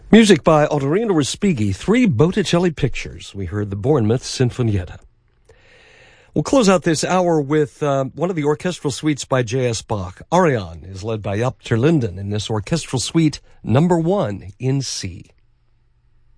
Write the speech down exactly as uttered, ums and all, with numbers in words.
Music by Ottorino Respighi, three Botticelli pictures. We heard the Bournemouth Sinfonietta. We'll close out this hour with uh, one of the orchestral suites by J S. Bach. Arion is led by Jaap ter Linden in this orchestral suite, number one in C.